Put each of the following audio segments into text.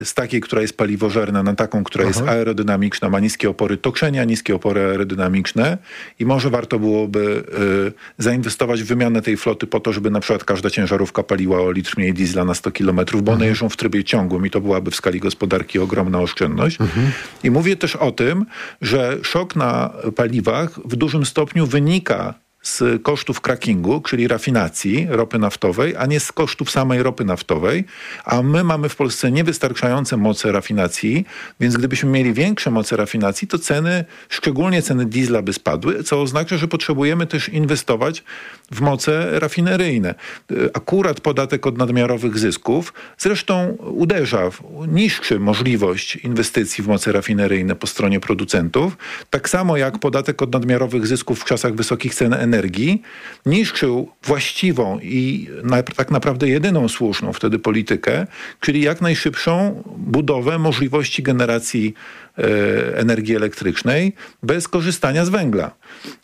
z takiej, która jest paliwożerna, na taką, która jest aerodynamiczna, ma niskie opory toczenia, niskie opory aerodynamiczne i może warto byłoby zainwestować w wymianę tej floty po to, żeby na przykład każda ciężarówka paliła o litr mniej diesla na 100 kilometrów, bo one jeżdżą w trybie ciągłym i to byłaby w skali gospodarki ogromna oszczędność. I mówię też o tym, że szok na paliwach w dużym stopniu wynika z kosztów crackingu, czyli rafinacji ropy naftowej, a nie z kosztów samej ropy naftowej. A my mamy w Polsce niewystarczające moce rafinacji, więc gdybyśmy mieli większe moce rafinacji, to ceny, szczególnie ceny diesla by spadły, co oznacza, że potrzebujemy też inwestować w moce rafineryjne. Akurat podatek od nadmiarowych zysków zresztą uderza niszczy możliwość inwestycji w moce rafineryjne po stronie producentów, tak samo jak podatek od nadmiarowych zysków w czasach wysokich cen energii niszczył właściwą i tak naprawdę jedyną słuszną wtedy politykę, czyli jak najszybszą budowę możliwości generacji energii elektrycznej bez korzystania z węgla.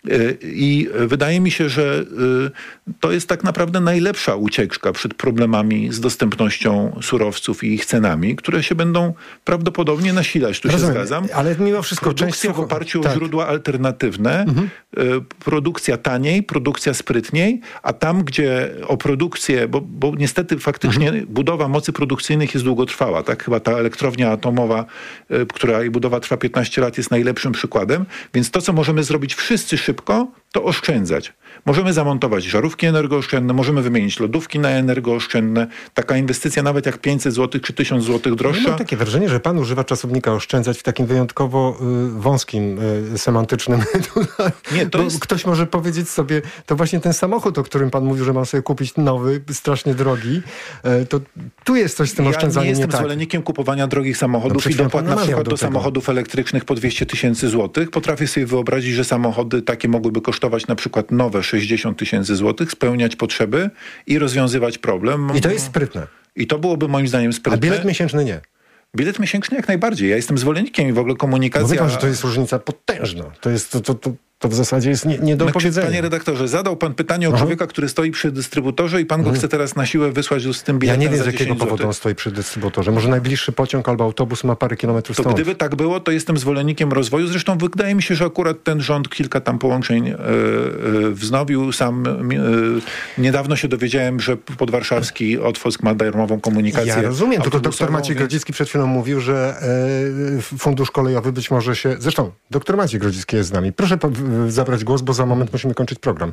I wydaje mi się, że to jest tak naprawdę najlepsza ucieczka przed problemami z dostępnością surowców i ich cenami, które się będą prawdopodobnie nasilać. Tu się zgadzam. Ale mimo wszystko produkcja w oparciu o źródła alternatywne, produkcja taniej, produkcja sprytniej, a tam, gdzie o produkcję, bo niestety faktycznie budowa mocy produkcyjnych jest długotrwała. Tak? Chyba ta elektrownia atomowa, która jej budowa trwa 15 lat, jest najlepszym przykładem. Więc to, co możemy zrobić wszyscy szybko, to oszczędzać. Możemy zamontować żarówki energooszczędne, możemy wymienić lodówki na energooszczędne. Taka inwestycja nawet jak 500 zł czy 1000 zł droższa. Ja mam takie wrażenie, że pan używa czasownika oszczędzać w takim wyjątkowo wąskim, semantycznym. Nie, to jest... Ktoś może powiedzieć sobie, to właśnie ten samochód, o którym pan mówił, że mam sobie kupić nowy, strasznie drogi, to tu jest coś z tym oszczędzaniem nie jestem tak. zwolennikiem kupowania drogich samochodów i dopłat na przykład do samochodów elektrycznych po 200 000 złotych. Potrafię sobie wyobrazić, że samochody takie mogłyby kosztować na przykład nowe 60 000 złotych, spełniać potrzeby i rozwiązywać problem. I to jest sprytne. I to byłoby moim zdaniem sprytne. A bilet miesięczny nie. Bilet miesięczny jak najbardziej. Ja jestem zwolennikiem i w ogóle komunikacja... Mówi pan, że to jest różnica potężna. To w zasadzie jest nie do opowiedzenia. Panie redaktorze, zadał pan pytanie o człowieka, który stoi przy dystrybutorze i pan go chce teraz na siłę wysłać z tym biletem. Ja nie wiem, z jakiego powodu on stoi przy dystrybutorze. Może najbliższy pociąg albo autobus ma parę kilometrów stąd. To gdyby tak było, to jestem zwolennikiem rozwoju. Zresztą wydaje mi się, że akurat ten rząd kilka tam połączeń wznowił. Sam niedawno się dowiedziałem, że podwarszawski Otwock ma darmową komunikację. Ja rozumiem, tylko doktor Maciej Grodzicki przed chwilą mówił, że fundusz kolejowy być może się... Zresztą doktor Maciej Grodzicki jest z nami. Proszę zabrać głos, bo za moment musimy kończyć program.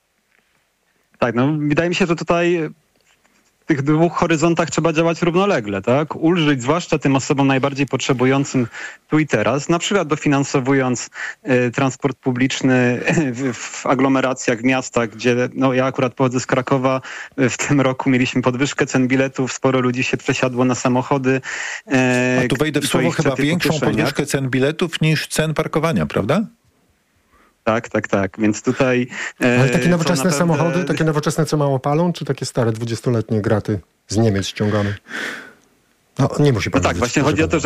Tak, wydaje mi się, że tutaj w tych dwóch horyzontach trzeba działać równolegle, tak? Ulżyć zwłaszcza tym osobom najbardziej potrzebującym tu i teraz, na przykład dofinansowując transport publiczny w aglomeracjach, w miastach, gdzie ja akurat pochodzę z Krakowa, w tym roku mieliśmy podwyżkę cen biletów, sporo ludzi się przesiadło na samochody. A tu wejdę w słowo, chyba większą podwyżkę cen biletów niż cen parkowania, prawda? Tak. Więc tutaj... Ale takie nowoczesne samochody, takie nowoczesne, co mało palą, czy takie stare, 20-letnie graty z Niemiec ściągane? Nie musi pan tak, właśnie chodzi o to,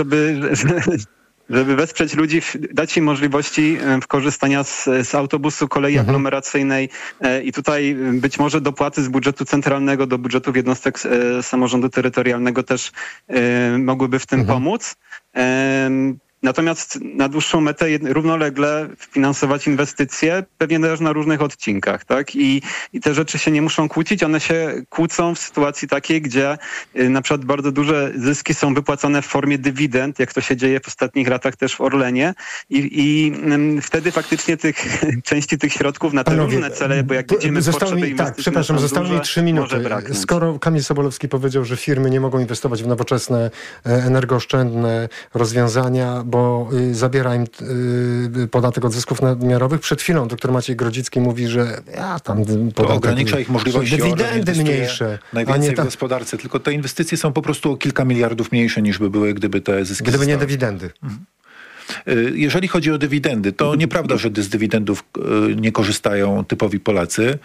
żeby wesprzeć ludzi, dać im możliwości korzystania z autobusu, kolei aglomeracyjnej i tutaj być może dopłaty z budżetu centralnego do budżetów jednostek samorządu terytorialnego też mogłyby w tym pomóc. Natomiast na dłuższą metę równolegle finansować inwestycje pewnie też na różnych odcinkach, tak? I te rzeczy się nie muszą kłócić, one się kłócą w sytuacji takiej, gdzie na przykład bardzo duże zyski są wypłacone w formie dywidend, jak to się dzieje w ostatnich latach też w Orlenie i wtedy faktycznie części tych środków na te różne cele, bo jak widzimy potrzeby inwestycyjne zostały mi 3 minuty. Skoro Kamil Sobolewski powiedział, że firmy nie mogą inwestować w nowoczesne, energooszczędne rozwiązania, bo zabiera im podatek od zysków nadmiarowych. Przed chwilą doktor Maciej Grodzicki mówi, że to ogranicza ich możliwości, dywidendy mniejsze. Najwięcej w gospodarce, tylko te inwestycje są po prostu o kilka miliardów mniejsze niż by były, gdyby te zyski nie dywidendy. Jeżeli chodzi o dywidendy, to nieprawda, że z dywidendów nie korzystają typowi Polacy.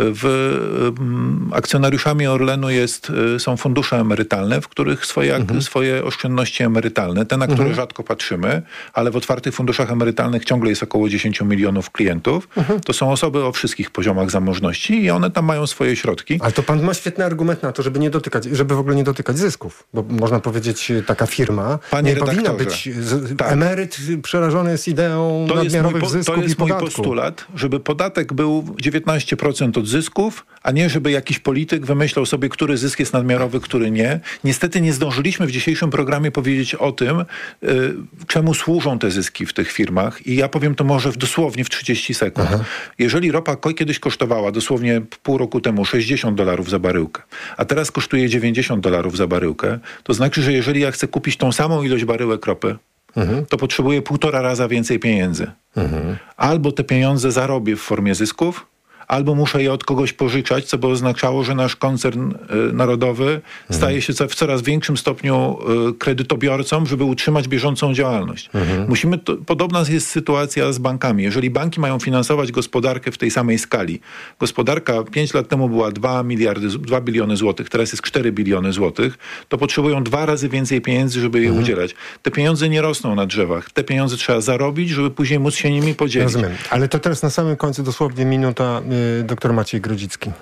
Akcjonariuszami Orlenu są fundusze emerytalne, w których swoje oszczędności emerytalne, te na które rzadko patrzymy, ale w otwartych funduszach emerytalnych ciągle jest około 10 milionów klientów. To są osoby o wszystkich poziomach zamożności i one tam mają swoje środki. Ale to pan ma świetny argument na to, żeby w ogóle nie dotykać zysków. Bo można powiedzieć, taka firma nie powinna być... Emeryt przerażony jest ideą nadmiarowych zysków i podatku. To jest mój postulat, żeby podatek był 19% od zysków, a nie żeby jakiś polityk wymyślał sobie, który zysk jest nadmiarowy, który nie. Niestety nie zdążyliśmy w dzisiejszym programie powiedzieć o tym, czemu służą te zyski w tych firmach i ja powiem to może dosłownie w 30 sekund. Jeżeli ropa kiedyś kosztowała dosłownie pół roku temu $60 za baryłkę, a teraz kosztuje $90 za baryłkę, to znaczy, że jeżeli ja chcę kupić tą samą ilość baryłek ropy, to potrzebuję 1,5 raza więcej pieniędzy. Albo te pieniądze zarobię w formie zysków, albo muszę je od kogoś pożyczać, co by oznaczało, że nasz koncern narodowy staje się w coraz większym stopniu kredytobiorcą, żeby utrzymać bieżącą działalność. Podobna jest sytuacja z bankami. Jeżeli banki mają finansować gospodarkę w tej samej skali, gospodarka 5 lat temu była 2 biliony złotych, teraz jest 4 biliony złotych, to potrzebują 2 razy więcej pieniędzy, żeby je udzielać. Te pieniądze nie rosną na drzewach. Te pieniądze trzeba zarobić, żeby później móc się nimi podzielić. Rozumiem. Ale to teraz na samym końcu dosłownie minuta. Doktor Maciej Grodzicki.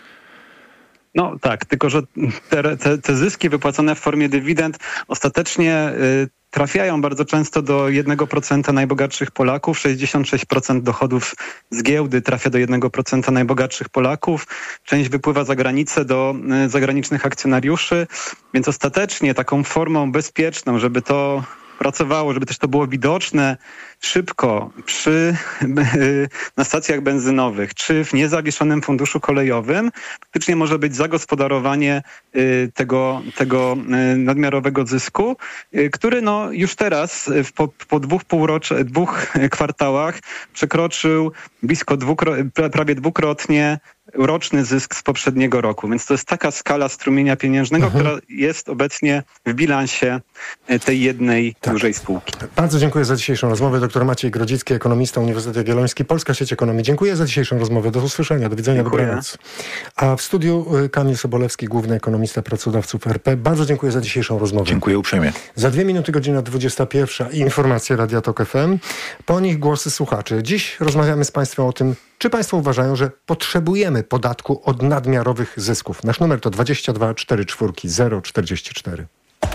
No tak, tylko że te zyski wypłacone w formie dywidend ostatecznie trafiają bardzo często do 1% najbogatszych Polaków. 66% dochodów z giełdy trafia do 1% najbogatszych Polaków. Część wypływa za granicę do zagranicznych akcjonariuszy. Więc ostatecznie taką formą bezpieczną, żeby to pracowało, żeby też to było widoczne szybko na stacjach benzynowych czy w niezawieszonym funduszu kolejowym, faktycznie może być zagospodarowanie tego nadmiarowego zysku, który już teraz po dwóch kwartałach przekroczył prawie dwukrotnie roczny zysk z poprzedniego roku. Więc to jest taka skala strumienia pieniężnego, która jest obecnie w bilansie tej jednej dużej spółki. Bardzo dziękuję za dzisiejszą rozmowę. Doktor Maciej Grodzicki, ekonomista, Uniwersytet Jagielloński, Polska Sieć Ekonomii. Dziękuję za dzisiejszą rozmowę. Do usłyszenia. Do widzenia. Dobranoc. A w studiu Kamil Sobolewski, główny ekonomista pracodawców RP. Bardzo dziękuję za dzisiejszą rozmowę. Dziękuję uprzejmie. Za 2 minuty, godzina 21. Informacje Radia Tok FM. Po nich głosy słuchaczy. Dziś rozmawiamy z Państwem o tym, czy Państwo uważają, że potrzebujemy podatku od nadmiarowych zysków? Nasz numer to 22 44 044.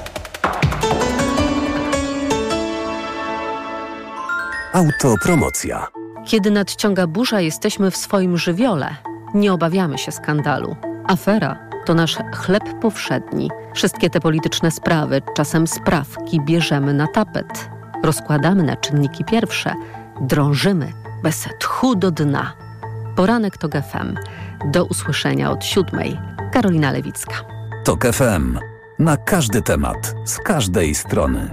Autopromocja. Kiedy nadciąga burza, jesteśmy w swoim żywiole. Nie obawiamy się skandalu. Afera to nasz chleb powszedni. Wszystkie te polityczne sprawy, czasem sprawki, bierzemy na tapet. Rozkładamy na czynniki pierwsze. Drążymy bez tchu do dna. Poranek Tok FM. Do usłyszenia od 7:00. Karolina Lewicka. Tok FM. Na każdy temat, z każdej strony.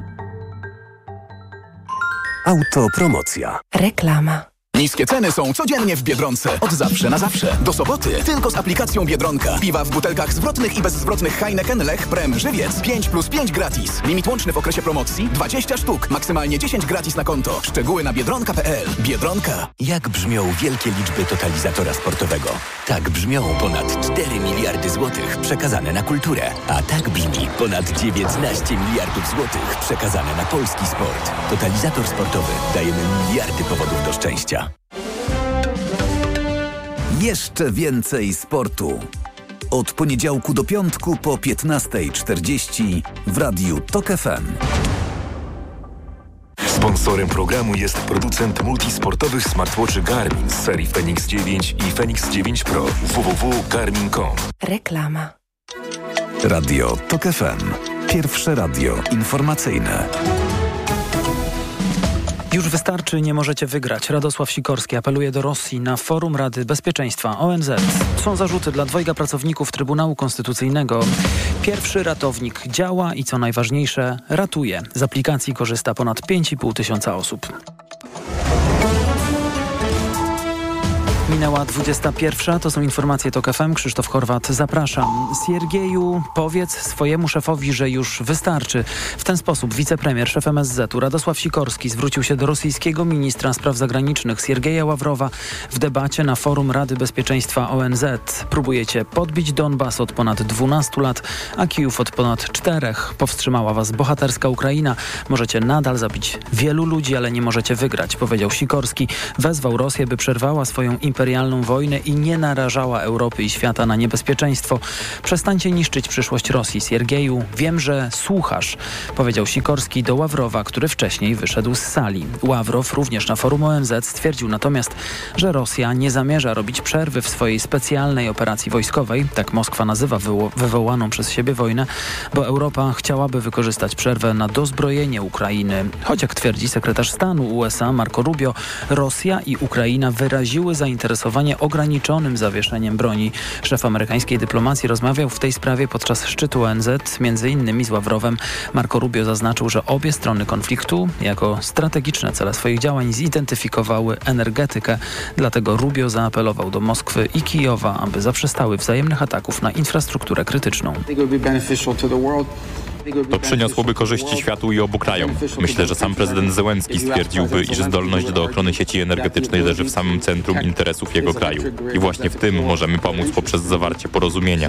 Autopromocja. Reklama. Niskie ceny są codziennie w Biedronce. Od zawsze na zawsze. Do soboty tylko z aplikacją Biedronka. Piwa w butelkach zwrotnych i bezzwrotnych Heineken, Lech, Prem, Żywiec. 5+5 gratis. Limit łączny w okresie promocji 20 sztuk. Maksymalnie 10 gratis na konto. Szczegóły na biedronka.pl. Biedronka. Jak brzmią wielkie liczby totalizatora sportowego? Tak brzmią ponad 4 miliardy złotych przekazane na kulturę. A tak brzmi ponad 19 miliardów złotych przekazane na polski sport. Totalizator sportowy. Dajemy miliardy powodów do szczęścia. Jeszcze więcej sportu. Od poniedziałku do piątku po 15:40 w Radiu Tok FM. Sponsorem programu jest producent multisportowych smartwatchy Garmin z serii Fenix 9 i Fenix 9 Pro. www.garmin.com. Reklama. Radio Tok FM. Pierwsze radio informacyjne. Już wystarczy, nie możecie wygrać. Radosław Sikorski apeluje do Rosji na forum Rady Bezpieczeństwa ONZ. Są zarzuty dla 2 pracowników Trybunału Konstytucyjnego. Pierwszy ratownik działa i co najważniejsze, ratuje. Z aplikacji korzysta ponad 5,5 tysiąca osób. Minęła 21. To są informacje TOK FM. Krzysztof Horwat, zapraszam. Siergieju, powiedz swojemu szefowi, że już wystarczy. W ten sposób wicepremier, szef MSZ-u Radosław Sikorski zwrócił się do rosyjskiego ministra spraw zagranicznych Siergieja Ławrowa w debacie na forum Rady Bezpieczeństwa ONZ. Próbujecie podbić Donbas od ponad 12 lat, a Kijów od ponad 4. Powstrzymała was bohaterska Ukraina. Możecie nadal zabić wielu ludzi, ale nie możecie wygrać, powiedział Sikorski. Wezwał Rosję, by przerwała swoją imperialną wojnę i nie narażała Europy i świata na niebezpieczeństwo. Przestańcie niszczyć przyszłość Rosji. Siergieju, wiem, że słuchasz, powiedział Sikorski do Ławrowa, który wcześniej wyszedł z sali. Ławrow również na forum ONZ stwierdził natomiast, że Rosja nie zamierza robić przerwy w swojej specjalnej operacji wojskowej, tak Moskwa nazywa wywołaną przez siebie wojnę, bo Europa chciałaby wykorzystać przerwę na dozbrojenie Ukrainy. Choć jak twierdzi sekretarz stanu USA Marco Rubio, Rosja i Ukraina wyraziły zainteresowanie ograniczonym zawieszeniem broni. Szef amerykańskiej dyplomacji rozmawiał w tej sprawie podczas szczytu ONZ, m.in. z Ławrowem. Marco Rubio zaznaczył, że obie strony konfliktu jako strategiczne cele swoich działań zidentyfikowały energetykę. Dlatego Rubio zaapelował do Moskwy i Kijowa, aby zaprzestały wzajemnych ataków na infrastrukturę krytyczną. To przyniosłoby korzyści światu i obu krajom. Myślę, że sam prezydent Zełenski stwierdziłby, iż zdolność do ochrony sieci energetycznej leży w samym centrum interesów jego kraju. I właśnie w tym możemy pomóc poprzez zawarcie porozumienia.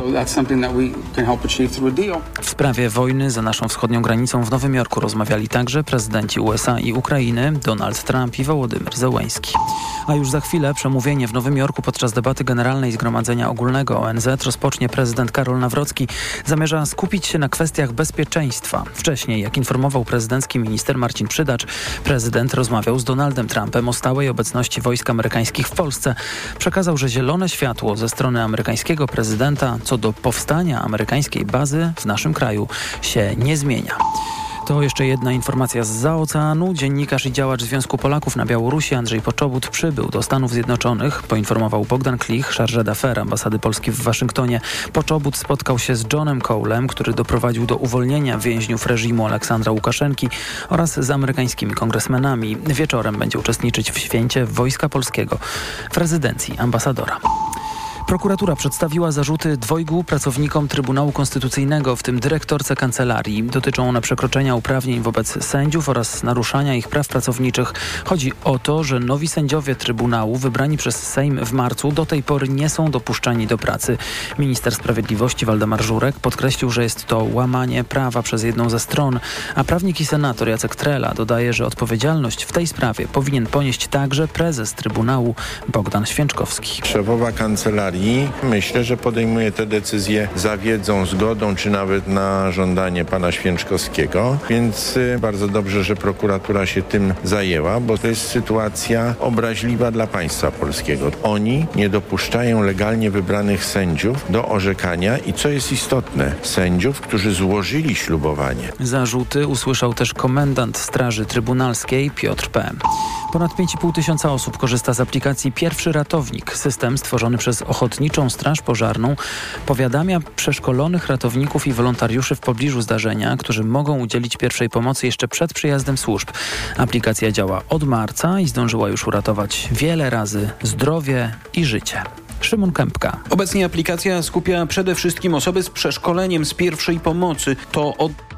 W sprawie wojny za naszą wschodnią granicą w Nowym Jorku rozmawiali także prezydenci USA i Ukrainy Donald Trump i Wołodymyr Zełenski. A już za chwilę przemówienie w Nowym Jorku podczas debaty generalnej Zgromadzenia Ogólnego ONZ rozpocznie prezydent Karol Nawrocki. Zamierza skupić się na kwestiach bezpieczeństwa. Wcześniej, jak informował prezydencki minister Marcin Przydacz, prezydent rozmawiał z Donaldem Trumpem o stałej obecności wojsk amerykańskich w Polsce. Przekazał, że zielone światło ze strony amerykańskiego prezydenta co do powstania amerykańskiej bazy w naszym kraju się nie zmienia. To jeszcze jedna informacja zza oceanu. Dziennikarz i działacz Związku Polaków na Białorusi Andrzej Poczobut przybył do Stanów Zjednoczonych, poinformował Bogdan Klich, chargé d'affaires ambasady Polski w Waszyngtonie. Poczobut spotkał się z Johnem Colem, który doprowadził do uwolnienia więźniów reżimu Aleksandra Łukaszenki oraz z amerykańskimi kongresmenami. Wieczorem będzie uczestniczyć w święcie Wojska Polskiego w rezydencji ambasadora. Prokuratura przedstawiła zarzuty 2 pracownikom Trybunału Konstytucyjnego, w tym dyrektorce kancelarii. Dotyczą one przekroczenia uprawnień wobec sędziów oraz naruszania ich praw pracowniczych. Chodzi o to, że nowi sędziowie Trybunału wybrani przez Sejm w marcu do tej pory nie są dopuszczani do pracy. Minister Sprawiedliwości Waldemar Żurek podkreślił, że jest to łamanie prawa przez jedną ze stron, a prawnik i senator Jacek Trela dodaje, że odpowiedzialność w tej sprawie powinien ponieść także prezes Trybunału Bogdan Święczkowski. Szefowa kancelarii myślę, że podejmuje te decyzje za wiedzą, zgodą, czy nawet na żądanie pana Święczkowskiego. Więc bardzo dobrze, że prokuratura się tym zajęła, bo to jest sytuacja obraźliwa dla państwa polskiego. Oni nie dopuszczają legalnie wybranych sędziów do orzekania i co jest istotne, sędziów, którzy złożyli ślubowanie. Zarzuty usłyszał też komendant Straży Trybunalskiej Piotr P. Ponad 5,5 tysiąca osób korzysta z aplikacji Pierwszy Ratownik. System stworzony przez Ochotniczą Straż Pożarną powiadamia przeszkolonych ratowników i wolontariuszy w pobliżu zdarzenia, którzy mogą udzielić pierwszej pomocy jeszcze przed przyjazdem służb. Aplikacja działa od marca i zdążyła już uratować wiele razy zdrowie i życie. Szymon Kępka. Obecnie aplikacja skupia przede wszystkim osoby z przeszkoleniem z pierwszej pomocy. To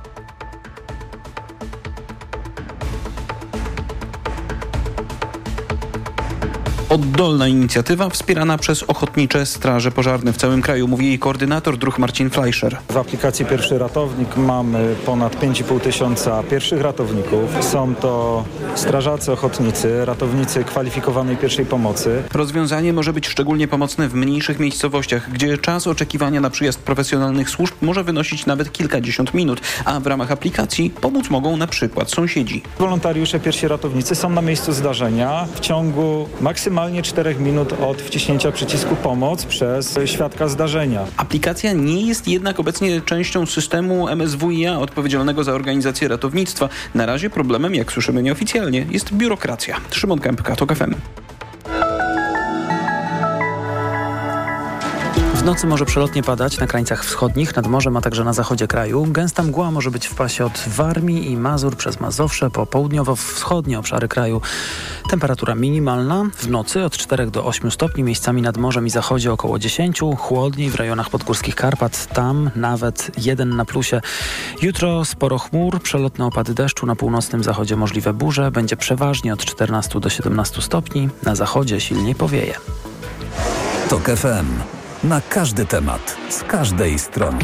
oddolna inicjatywa wspierana przez ochotnicze straże pożarne w całym kraju, mówi jej koordynator dróg Marcin Fleischer. W aplikacji Pierwszy Ratownik mamy ponad 5,5 tysiąca pierwszych ratowników. Są to strażacy, ochotnicy, ratownicy kwalifikowanej pierwszej pomocy. Rozwiązanie może być szczególnie pomocne w mniejszych miejscowościach, gdzie czas oczekiwania na przyjazd profesjonalnych służb może wynosić nawet kilkadziesiąt minut, a w ramach aplikacji pomóc mogą na przykład sąsiedzi. Wolontariusze, pierwsi ratownicy są na miejscu zdarzenia w ciągu maksymalnie 4 minut od wciśnięcia przycisku pomoc przez świadka zdarzenia. Aplikacja nie jest jednak obecnie częścią systemu MSWiA odpowiedzialnego za organizację ratownictwa. Na razie problemem, jak słyszymy nieoficjalnie, jest biurokracja. Szymon Kępka, TOK FM. nocy może przelotnie padać na krańcach wschodnich, nad morzem, a także na zachodzie kraju. Gęsta mgła może być w pasie od Warmii i Mazur przez Mazowsze po południowo-wschodnie obszary kraju. Temperatura minimalna w nocy od 4 do 8 stopni, miejscami nad morzem i zachodzie około 10, chłodniej w rejonach podgórskich Karpat, tam nawet 1 na plusie. Jutro sporo chmur, przelotne opady deszczu, na północnym zachodzie możliwe burze, będzie przeważnie od 14 do 17 stopni, na zachodzie silniej powieje. TOK FM. Na każdy temat, z każdej strony.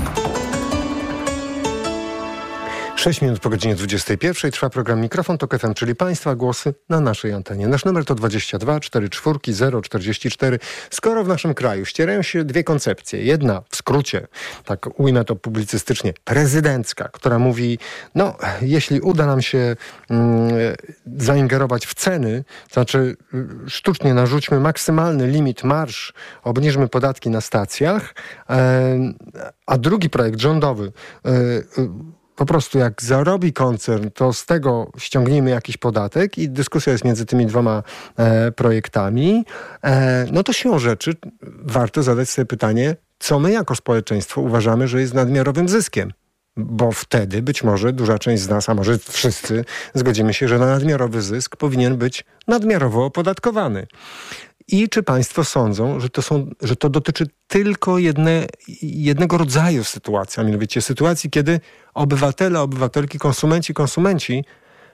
6 minut po godzinie 21 trwa program Mikrofon TOK FM, czyli Państwa głosy na naszej antenie. Nasz numer to 22 44 044. Skoro w naszym kraju ścierają się dwie koncepcje. Jedna w skrócie, tak ujmę to publicystycznie, prezydencka, która mówi, no jeśli uda nam się zaingerować w ceny, to znaczy sztucznie narzućmy maksymalny limit marż, obniżmy podatki na stacjach, a drugi projekt rządowy po prostu jak zarobi koncern, to z tego ściągnijmy jakiś podatek i dyskusja jest między tymi dwoma projektami, no to siłą rzeczy warto zadać sobie pytanie, co my jako społeczeństwo uważamy, że jest nadmiarowym zyskiem. Bo wtedy być może duża część z nas, a może wszyscy zgodzimy się, że nadmiarowy zysk powinien być nadmiarowo opodatkowany. I czy państwo sądzą, że to dotyczy tylko jednego rodzaju sytuacji, a mianowicie sytuacji, kiedy obywatele, obywatelki, konsumenci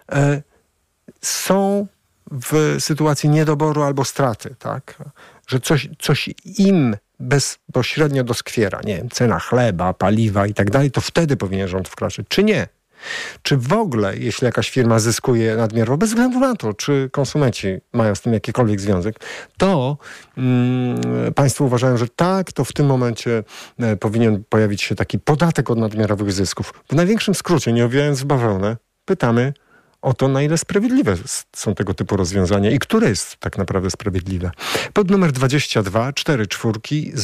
są w sytuacji niedoboru albo straty, tak? Że coś im bezpośrednio doskwiera, nie wiem, cena chleba, paliwa i tak dalej, to wtedy powinien rząd wkroczyć, czy nie? Czy w ogóle, jeśli jakaś firma zyskuje nadmiarowo, bez względu na to, czy konsumenci mają z tym jakikolwiek związek, to państwo uważają, że tak, to w tym momencie powinien pojawić się taki podatek od nadmiarowych zysków. W największym skrócie, nie owijając w bawełnę, pytamy o to, na ile sprawiedliwe są tego typu rozwiązania i które jest tak naprawdę sprawiedliwe. Pod numer 22 44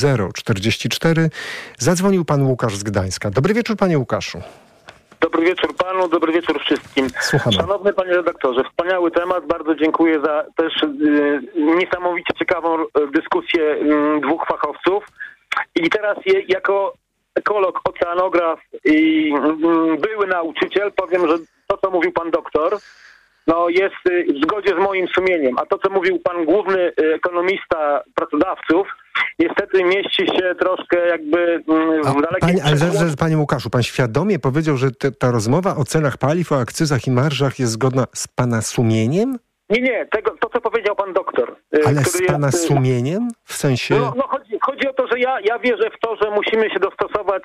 044 zadzwonił pan Łukasz z Gdańska. Dobry wieczór, panie Łukaszu. Dobry wieczór panu, dobry wieczór wszystkim. Słuchamy. Szanowny panie redaktorze, wspaniały temat, bardzo dziękuję za też niesamowicie ciekawą dyskusję dwóch fachowców. I teraz jako ekolog, oceanograf i były nauczyciel powiem, że to, co mówił pan doktor, no jest w zgodzie z moim sumieniem. A to, co mówił pan główny ekonomista pracodawców, niestety mieści się troszkę jakby w dalekiej... Ale panie Łukaszu, pan świadomie powiedział, że ta rozmowa o cenach paliw, o akcyzach i marżach jest zgodna z pana sumieniem? Nie, to co powiedział pan doktor. Ale z pana sumieniem? W sensie... No chodzi o to, że ja wierzę w to, że musimy się dostosować,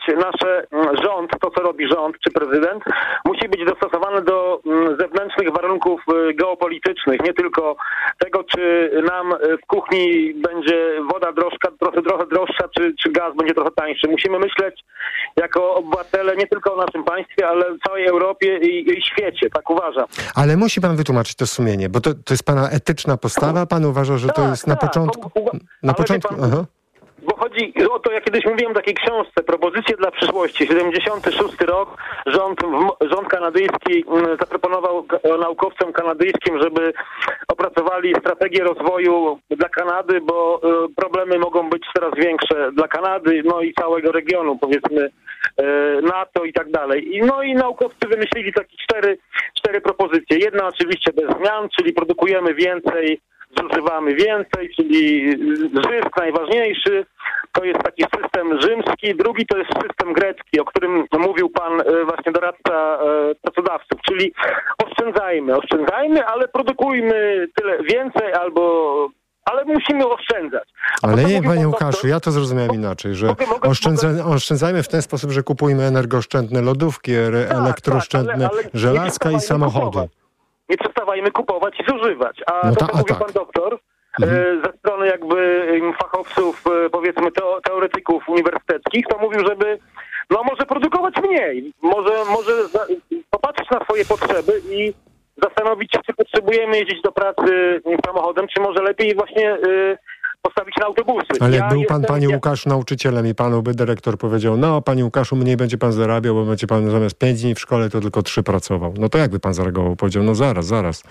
rząd, to co robi rząd czy prezydent, musi być dostosowany do zewnętrznych warunków geopolitycznych. Nie tylko tego, czy nam w kuchni będzie woda trochę droższa, czy gaz będzie trochę tańszy. Musimy myśleć jako obywatele nie tylko o naszym państwie, ale w całej Europie i świecie. Tak uważam. Ale musi pan wytłumaczyć to sumienie, bo to jest pana etyczna postawa? Pan uważa, że to jest na początku? Aha. Bo chodzi o to, ja kiedyś mówiłem w takiej książce, Propozycje dla przyszłości, 76 rok, rząd kanadyjski zaproponował naukowcom kanadyjskim, żeby opracowali strategię rozwoju dla Kanady, bo problemy mogą być coraz większe dla Kanady, no i całego regionu, powiedzmy NATO i tak dalej. I naukowcy wymyślili takie cztery propozycje. Jedna oczywiście bez zmian, czyli produkujemy więcej, zużywamy więcej, czyli zysk najważniejszy. To jest taki system rzymski. Drugi to jest system grecki, o którym mówił pan właśnie doradca pracodawców, czyli oszczędzajmy, ale produkujmy tyle więcej ale musimy oszczędzać. Ale nie, panie Łukaszu, ja to zrozumiałem inaczej, że oszczędzajmy w ten sposób, że kupujmy energooszczędne lodówki, elektrooszczędne żelazka i samochody. Nie przestawajmy kupować i zużywać. A to, co mówił pan doktor, ze strony jakby fachowców, powiedzmy teoretyków uniwersyteckich, to mówił, żeby może produkować mniej. Może popatrzeć na swoje potrzeby i zastanowić się, czy potrzebujemy jeździć do pracy samochodem, czy może lepiej właśnie postawić na autobusy. Ale jak był pan, panie Łukaszu, nauczycielem i panu by dyrektor powiedział, no panie Łukaszu, mniej będzie pan zarabiał, bo będzie pan zamiast 5 dni w szkole, to tylko 3 pracował. No to jakby pan zareagował? Powiedział, no zaraz.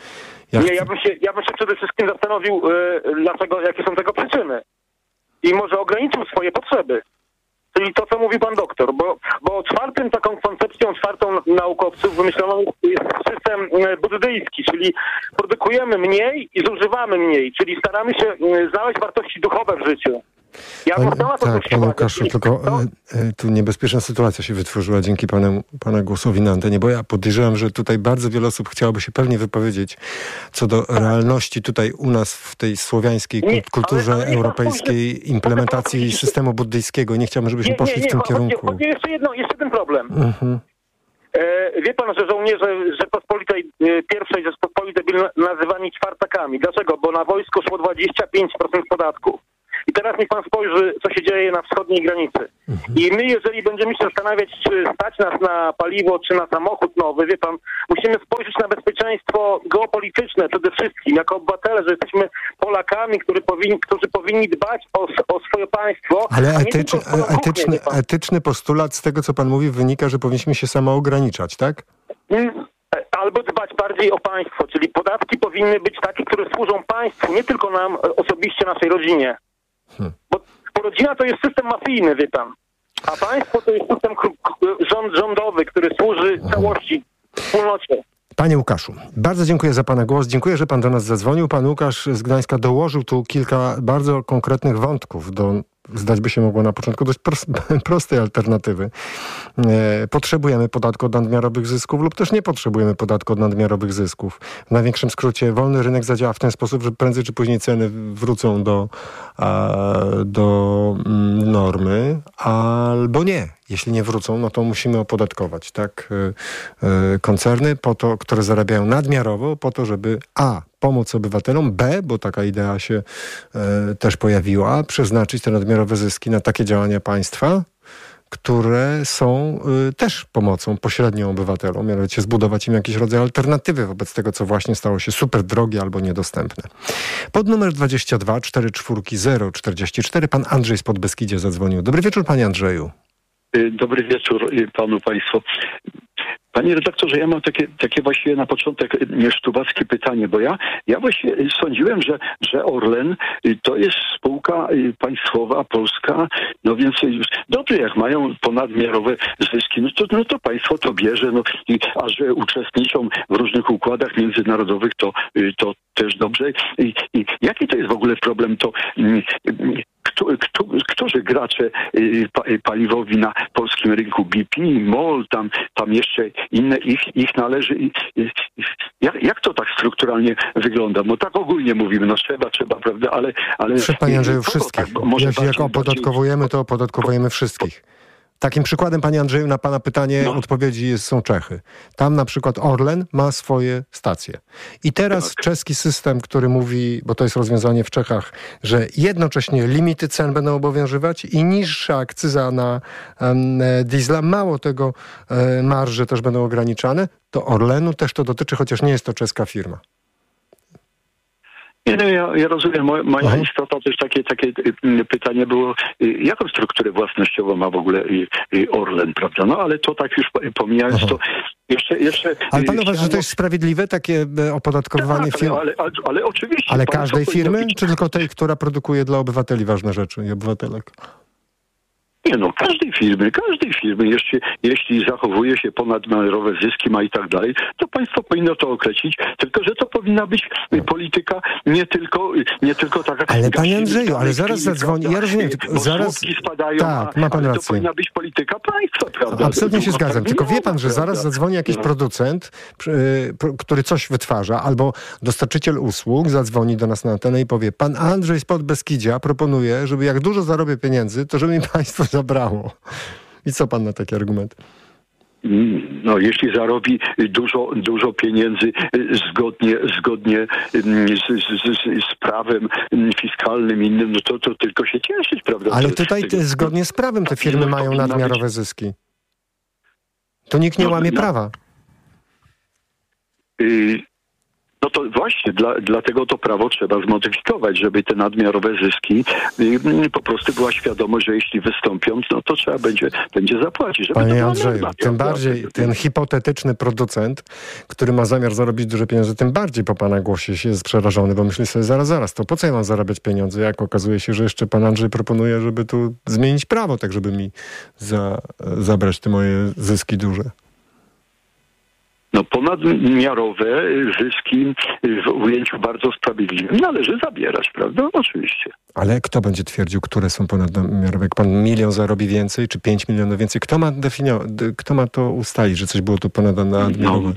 Ja bym się przede wszystkim zastanowił, jakie są tego przyczyny. I może ograniczył swoje potrzeby. Czyli to, co mówi pan doktor, bo taką koncepcją czwartą naukowców wymyśloną jest system buddyjski, czyli produkujemy mniej i zużywamy mniej, czyli staramy się znaleźć wartości duchowe w życiu. Panie Łukaszu, tylko tu niebezpieczna sytuacja się wytworzyła dzięki pana głosowi na antenie, bo ja podejrzewam, że tutaj bardzo wiele osób chciałoby się pewnie wypowiedzieć co do realności tutaj u nas w tej słowiańskiej kulturze europejskiej, implementacji systemu buddyjskiego. Nie chciałbym, żebyśmy poszli w tym kierunku. Jeszcze jeden problem. Wie pan, że żołnierze Rzeczypospolitej pierwszej Rzeczypospolitej byli nazywani czwartakami. Dlaczego? Bo na wojsko szło 25% podatków. I teraz niech pan spojrzy, co się dzieje na wschodniej granicy. I my, jeżeli będziemy się zastanawiać, czy stać nas na paliwo, czy na samochód nowy, wie pan, musimy spojrzeć na bezpieczeństwo geopolityczne przede wszystkim, jako obywatele, że jesteśmy Polakami, którzy powinni dbać o swoje państwo. Ale etyczny postulat z tego, co pan mówi, wynika, że powinniśmy się samoograniczać, tak? Albo dbać bardziej o państwo, czyli podatki powinny być takie, które służą państwu, nie tylko nam osobiście, naszej rodzinie. Bo rodzina to jest system mafijny, wie pan. A państwo to jest system rządowy, który służy całości, wspólnocie. Panie Łukaszu, bardzo dziękuję za pana głos. Dziękuję, że pan do nas zadzwonił. Pan Łukasz z Gdańska dołożył tu kilka bardzo konkretnych wątków do, zdać by się mogło na początku, dość prostej alternatywy. Potrzebujemy podatku od nadmiarowych zysków lub też nie potrzebujemy podatku od nadmiarowych zysków. W największym skrócie wolny rynek zadziała w ten sposób, że prędzej czy później ceny wrócą do normy, albo nie. Jeśli nie wrócą, no to musimy opodatkować, tak? Koncerny, które zarabiają nadmiarowo, po to, żeby pomóc obywatelom, bo taka idea się też pojawiła, przeznaczyć te nadmiarowe zyski na takie działania państwa, które są też pomocą pośrednią obywatelom, mianowicie zbudować im jakiś rodzaj alternatywy wobec tego, co właśnie stało się super drogie albo niedostępne. Pod numer 22 44 044 pan Andrzej z Podbeskidzia zadzwonił. Dobry wieczór, panie Andrzeju. Dobry wieczór państwu. Panie redaktorze, ja mam takie właściwie na początek sztubackie pytanie, bo ja właśnie sądziłem, że Orlen to jest spółka państwowa, polska, no więc dobrze, jak mają ponadmiarowe zyski, no to państwo to bierze, a że uczestniczą w różnych układach międzynarodowych, to też dobrze. I jaki to jest w ogóle problem, którzy gracze paliwowi na polskim rynku, BP, MOL, tam jeszcze inne, ich należy. Jak to tak strukturalnie wygląda? Bo tak ogólnie mówimy, trzeba, prawda, ale... Panie Andrzeju, wszystkich. Tak, jak opodatkowujemy, to opodatkowujemy wszystkich. Takim przykładem, panie Andrzeju, na pana pytanie odpowiedzi są Czechy. Tam na przykład Orlen ma swoje stacje. I teraz czeski system, który mówi, bo to jest rozwiązanie w Czechach, że jednocześnie limity cen będą obowiązywać i niższa akcyza na diesla, mało tego, marże też będą ograniczane, to Orlenu też to dotyczy, chociaż nie jest to czeska firma. Ja rozumiem. Moja istota też takie pytanie było, jaką strukturę własnościową ma w ogóle Orlen, prawda? No ale to tak już pomijając, to jeszcze... Ale pan uważa, że to jest sprawiedliwe, takie opodatkowanie firm? Ale oczywiście. Ale każdej firmy, czy tylko tej, która produkuje dla obywateli ważne rzeczy i obywatelek? Nie, każdej firmy, jeśli zachowuje się ponadmiarowe zyski ma i tak dalej, to państwo powinno to określić, tylko że to powinna być polityka nie tylko taka... Ale panie Andrzeju, ale zaraz zadzwoni, ja rozumiem, zaraz... spadają, tak, ma pan rację. To powinna być polityka państwa, prawda? Absolutnie się zgadzam, tylko wie pan, że zaraz zadzwoni jakiś producent, który coś wytwarza, albo dostarczyciel usług zadzwoni do nas na antenę i powie, pan Andrzej z Podbeskidzia proponuje, żeby jak dużo zarobię pieniędzy, to żeby mi państwo zabrało. I co pan na taki argument? Jeśli zarobi dużo pieniędzy zgodnie z prawem fiskalnym innym, to tylko się cieszyć, prawda? Ale tutaj zgodnie z prawem te firmy mają nadmiarowe zyski. To nikt nie łamie prawa. no to właśnie dlatego to prawo trzeba zmodyfikować, żeby te nadmiarowe zyski po prostu była świadomość, że jeśli wystąpią, no to trzeba będzie zapłacić. Żeby Panie Andrzeju, tym bardziej ten hipotetyczny producent, który ma zamiar zarobić duże pieniądze, tym bardziej po pana głosie się jest przerażony, bo myśli sobie zaraz, to po co ja mam zarabiać pieniądze, jak okazuje się, że jeszcze pan Andrzej proponuje, żeby tu zmienić prawo, tak żeby mi zabrać te moje zyski duże. No ponadmiarowe zyski w ujęciu bardzo sprawiedliwym należy zabierać, prawda? Oczywiście. Ale kto będzie twierdził, które są ponadmiarowe? Jak pan 1 milion zarobi więcej, czy 5 milionów więcej? Kto ma to ustalić, że coś było tu ponadmiarowe?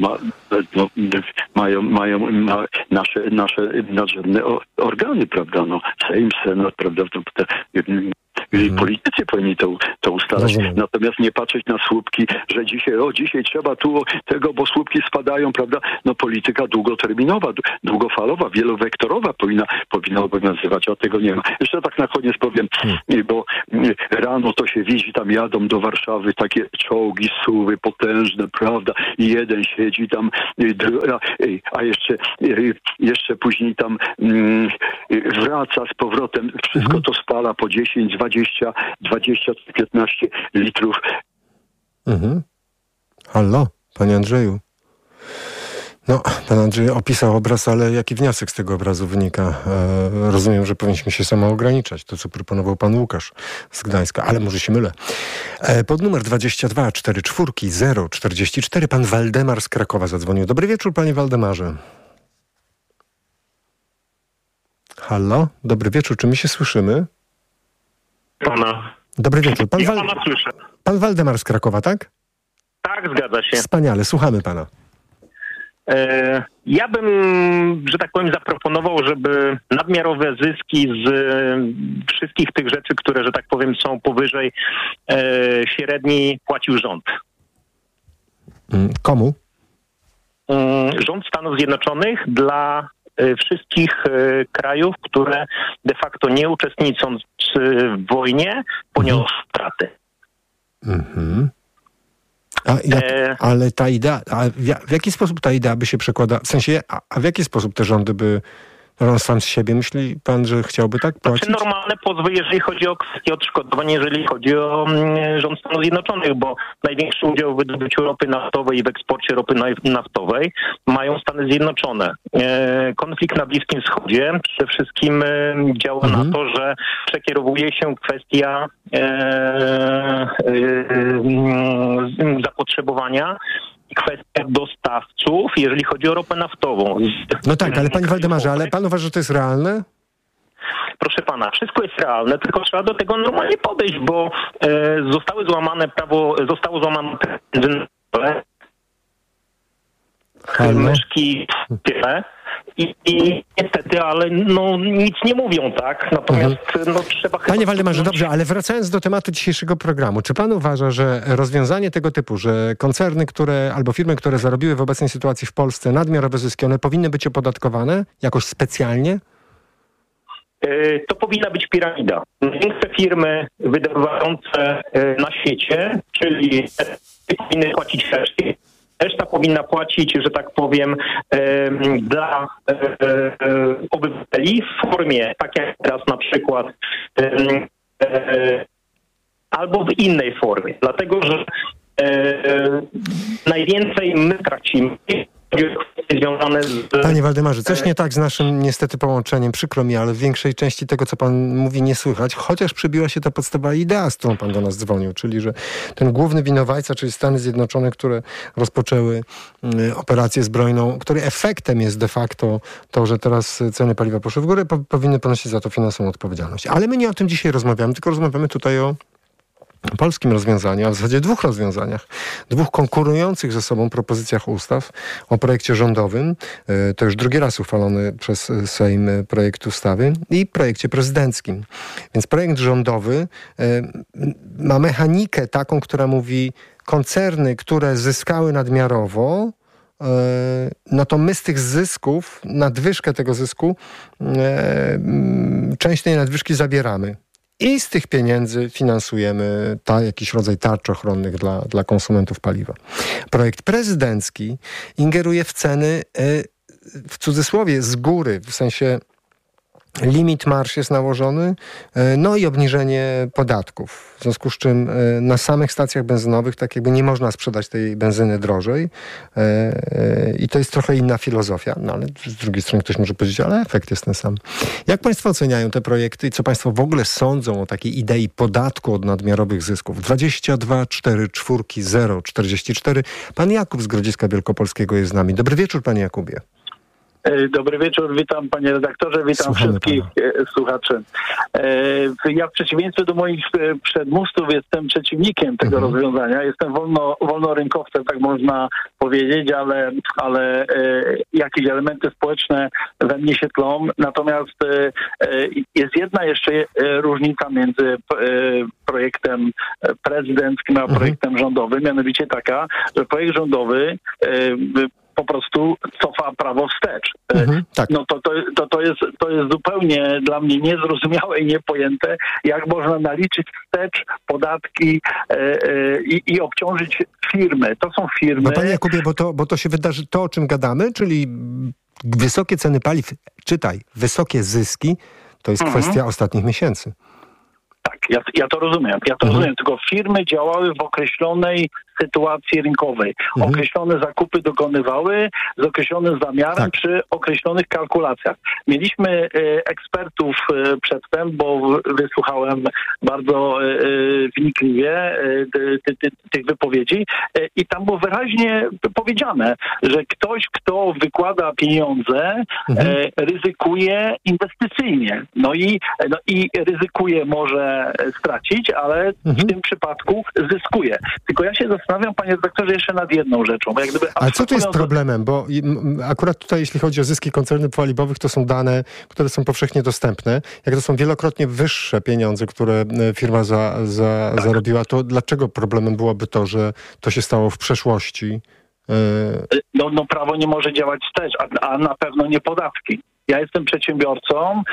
Mają nasze nadrzędne organy, prawda? No, Sejm, Senat, prawda? Politycy powinni to ustalać. Rozumiem. Natomiast nie patrzeć na słupki, że dzisiaj trzeba tu tego, bo słupki spadają, prawda? No polityka długoterminowa, długofalowa, wielowektorowa powinna obowiązywać, a tego nie ma. Jeszcze tak na koniec powiem, bo rano to się widzi, tam jadą do Warszawy takie czołgi, SUV-y potężne, prawda? I jeden siedzi tam, a jeszcze później tam wraca z powrotem, wszystko to spala po 10, 20, 15 litrów. Halo, panie Andrzeju. No, pan Andrzej opisał obraz, ale jaki wniosek z tego obrazu wynika? Rozumiem, że powinniśmy się samo ograniczać, to co proponował pan Łukasz z Gdańska, ale może się mylę. Pod numer 22 44 044 pan Waldemar z Krakowa zadzwonił. Dobry wieczór, panie Waldemarze. Halo, dobry wieczór, czy my się słyszymy? Pana. Dobry wieczór. Pana słyszę. Pan Waldemar z Krakowa, tak? Tak, zgadza się. Wspaniale, słuchamy pana. Ja bym, że tak powiem, zaproponował, żeby nadmiarowe zyski z wszystkich tych rzeczy, które, że tak powiem, są powyżej średniej, płacił rząd. Komu? Rząd Stanów Zjednoczonych dla wszystkich krajów, które de facto nie uczestnicząc w wojnie poniosły straty. Ale ta idea, w jaki sposób ta idea by się przekłada, w sensie, a w jaki sposób te rządy by, on sam z siebie, myśli pan, że chciałby tak płacić? Znaczy normalne pozwy, jeżeli chodzi o kwestię odszkodowań, jeżeli chodzi o rząd Stanów Zjednoczonych, bo największy udział w wydobyciu ropy naftowej i w eksporcie ropy naftowej mają Stany Zjednoczone. Konflikt na Bliskim Wschodzie przede wszystkim działa na to, że przekierowuje się kwestia zapotrzebowania i kwestia dostawców, jeżeli chodzi o ropę naftową. No tak, ale panie Waldemarze, ale pan uważa, że to jest realne? Proszę pana, wszystko jest realne, tylko trzeba do tego normalnie podejść, bo zostało złamane prawo myszki tyle i niestety, ale no nic nie mówią, tak? Natomiast trzeba chyba... Panie Waldemarze, dobrze, ale wracając do tematu dzisiejszego programu, czy pan uważa, że rozwiązanie tego typu, że koncerny, albo firmy, które zarobiły w obecnej sytuacji w Polsce nadmiarowe zyski, one powinny być opodatkowane jakoś specjalnie? To powinna być piramida. Największe firmy wydobywające na świecie, czyli powinny płacić reszta powinna płacić, że tak powiem, dla obywateli w formie, tak jak teraz na przykład, albo w innej formie. Dlatego, że najwięcej my tracimy. Panie Waldemarze, coś nie tak z naszym niestety połączeniem, przykro mi, ale w większej części tego, co pan mówi, nie słychać, chociaż przybiła się ta podstawowa idea, z którą pan do nas dzwonił, czyli że ten główny winowajca, czyli Stany Zjednoczone, które rozpoczęły operację zbrojną, której efektem jest de facto to, że teraz ceny paliwa poszły w górę, powinny ponosić za to finansową odpowiedzialność. Ale my nie o tym dzisiaj rozmawiamy, tylko rozmawiamy tutaj o polskim rozwiązaniu, a w zasadzie dwóch rozwiązaniach, dwóch konkurujących ze sobą propozycjach ustaw o projekcie rządowym, to już drugi raz uchwalony przez Sejm projekt ustawy, i projekcie prezydenckim. Więc projekt rządowy ma mechanikę taką, która mówi, koncerny, które zyskały nadmiarowo, no to my z tych zysków, nadwyżkę tego zysku, część tej nadwyżki zabieramy. I z tych pieniędzy finansujemy jakiś rodzaj tarcz ochronnych dla konsumentów paliwa. Projekt prezydencki ingeruje w ceny w cudzysłowie z góry, w sensie limit marż jest nałożony, no i obniżenie podatków. W związku z czym na samych stacjach benzynowych tak jakby nie można sprzedać tej benzyny drożej i to jest trochę inna filozofia, no ale z drugiej strony ktoś może powiedzieć, ale efekt jest ten sam. Jak państwo oceniają te projekty i co państwo w ogóle sądzą o takiej idei podatku od nadmiarowych zysków? 22 4 4 0 44. Pan Jakub z Grodziska Wielkopolskiego jest z nami. Dobry wieczór, panie Jakubie. Dobry wieczór, witam panie redaktorze, witam wszystkich słuchaczy. Ja w przeciwieństwie do moich przedmówców jestem przeciwnikiem tego rozwiązania. Jestem wolnorynkowcem, tak można powiedzieć, ale jakieś elementy społeczne we mnie się tlą. Natomiast jest jedna jeszcze różnica między projektem prezydenckim a projektem rządowym, mianowicie taka, że projekt rządowy po prostu cofa prawo wstecz. Tak. No to jest zupełnie dla mnie niezrozumiałe i niepojęte, jak można naliczyć wstecz podatki i obciążyć firmy. To są firmy... No panie Jakubie, bo to się wydarzy to, o czym gadamy, czyli wysokie ceny paliw, wysokie zyski, to jest kwestia ostatnich miesięcy. Tak, ja to rozumiem. Tylko firmy działały w określonej sytuacji rynkowej. Określone zakupy dokonywały z określonym zamiarem przy określonych kalkulacjach. Mieliśmy ekspertów przedtem, bo wysłuchałem bardzo wnikliwie tych wypowiedzi i tam było wyraźnie powiedziane, że ktoś, kto wykłada pieniądze, ryzykuje inwestycyjnie. No i ryzykuje może stracić, ale w tym przypadku zyskuje. Tylko ja się zastanawiam, panie redaktorze, jeszcze nad jedną rzeczą. Ale co tu jest problemem? Bo akurat tutaj, jeśli chodzi o zyski koncernów paliwowych, to są dane, które są powszechnie dostępne. Jak to są wielokrotnie wyższe pieniądze, które firma zarobiła, to dlaczego problemem byłoby to, że to się stało w przeszłości? No prawo nie może działać wstecz, a na pewno nie podatki. Ja jestem przedsiębiorcą,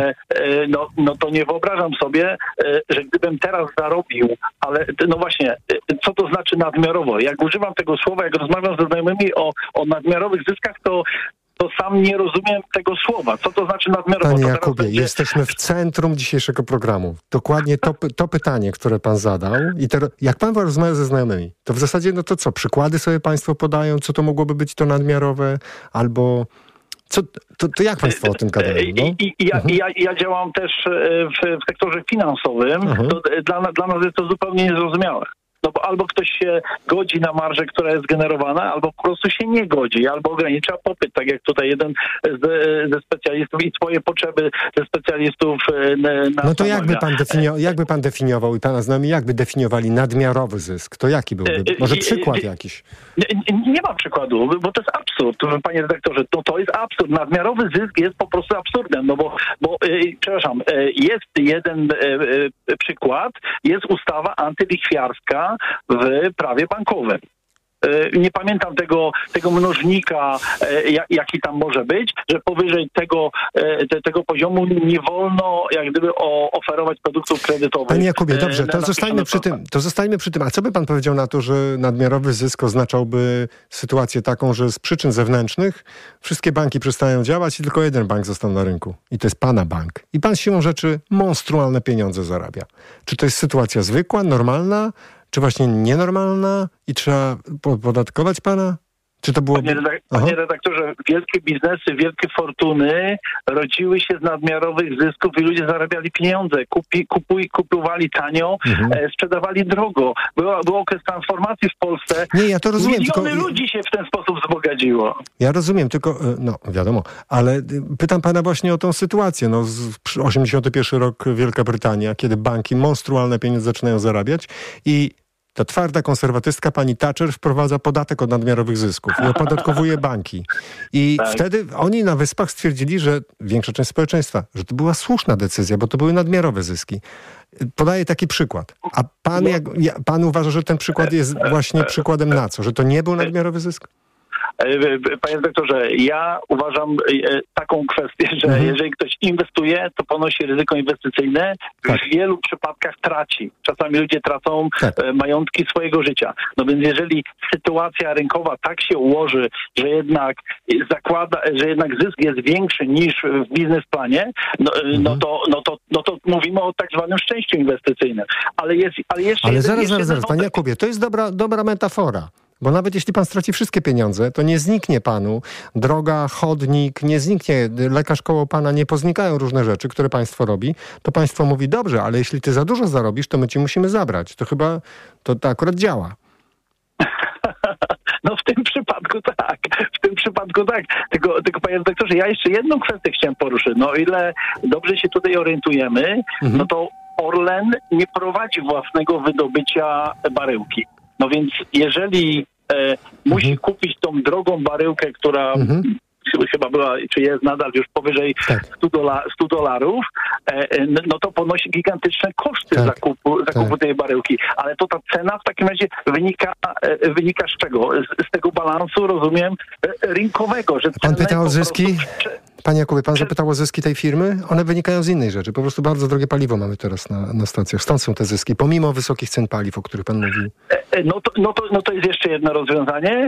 no to nie wyobrażam sobie, że gdybym teraz zarobił, ale no właśnie, co to znaczy nadmiarowo? Jak używam tego słowa, jak rozmawiam ze znajomymi o nadmiarowych zyskach, to sam nie rozumiem tego słowa. Co to znaczy nadmiarowo? Panie Jakubie, jesteśmy w centrum dzisiejszego programu. Dokładnie to pytanie, które pan zadał. I jak pan rozmawia ze znajomymi, to w zasadzie, no to co? Przykłady sobie państwo podają? Co to mogłoby być to nadmiarowe? Albo... To jak państwo o tym gadają? No? Ja działam też w sektorze finansowym. Dla nas jest to zupełnie niezrozumiałe. No bo albo ktoś się godzi na marżę, która jest generowana, albo po prostu się nie godzi, albo ogranicza popyt, tak jak tutaj jeden ze specjalistów i swoje potrzeby ze specjalistów No to jakby pan definiował i pana znajomi, jakby definiowali nadmiarowy zysk? To jaki byłby? Może przykład jakiś? Nie ma przykładu, bo to jest absurd, panie redaktorze. To jest absurd. Nadmiarowy zysk jest po prostu absurdem, no bo przepraszam, jest jeden przykład, jest ustawa antylichwiarska w prawie bankowym. Nie pamiętam tego mnożnika, jaki tam może być, że powyżej tego poziomu nie wolno jak gdyby oferować produktów kredytowych. Panie Jakubie, dobrze, to zostańmy przy tym. A co by pan powiedział na to, że nadmiarowy zysk oznaczałby sytuację taką, że z przyczyn zewnętrznych wszystkie banki przestają działać i tylko jeden bank został na rynku. I to jest pana bank. I pan siłą rzeczy monstrualne pieniądze zarabia. Czy to jest sytuacja zwykła, normalna? Czy właśnie nienormalna i trzeba podatkować pana? Czy to było... Panie redaktorze, wielkie biznesy, wielkie fortuny rodziły się z nadmiarowych zysków i ludzie zarabiali pieniądze. Kupowali tanio, sprzedawali drogo. Był okres transformacji w Polsce. Nie, ja to rozumiem. Miliony ludzi się w ten sposób wzbogaciło. Ja rozumiem, tylko, no wiadomo, ale pytam pana właśnie o tą sytuację. 81 rok Wielka Brytania, kiedy banki monstrualne pieniądze zaczynają zarabiać i ta twarda konserwatystka pani Thatcher wprowadza podatek od nadmiarowych zysków i opodatkowuje banki. I wtedy oni na Wyspach stwierdzili, że większa część społeczeństwa, że to była słuszna decyzja, bo to były nadmiarowe zyski. Podaję taki przykład. A pan uważa, że ten przykład jest właśnie przykładem na co? Że to nie był nadmiarowy zysk? Panie doktorze, ja uważam taką kwestię, że jeżeli ktoś inwestuje, to ponosi ryzyko inwestycyjne. W wielu przypadkach traci. Czasami ludzie tracą majątki swojego życia. No więc jeżeli sytuacja rynkowa tak się ułoży, że jednak zysk jest większy niż w biznesplanie, no to mówimy o tak zwanym szczęściu inwestycyjnym. Ale zaraz, panie Jakubie, to jest dobra metafora. Bo nawet jeśli pan straci wszystkie pieniądze, to nie zniknie panu droga, chodnik, nie zniknie lekarz koło pana, nie poznikają różne rzeczy, które państwo robi. To państwo mówi, dobrze, ale jeśli ty za dużo zarobisz, to my ci musimy zabrać. To chyba to akurat działa. No w tym przypadku tak. Tylko panie doktorze, ja jeszcze jedną kwestię chciałem poruszyć. No o ile dobrze się tutaj orientujemy, no to Orlen nie prowadzi własnego wydobycia baryłki. No więc jeżeli musi kupić tą drogą baryłkę, która chyba była, czy jest nadal już powyżej $100, no to ponosi gigantyczne koszty zakupu tej baryłki. Ale to ta cena w takim razie wynika z czego? Z tego balansu, rozumiem, rynkowego. Że pan pytał o zyski? Panie Jakubie, pan zapytał o zyski tej firmy? One wynikają z innej rzeczy. Po prostu bardzo drogie paliwo mamy teraz na stacjach. Stąd są te zyski, pomimo wysokich cen paliw, o których pan mówił. No to jest jeszcze jedno rozwiązanie.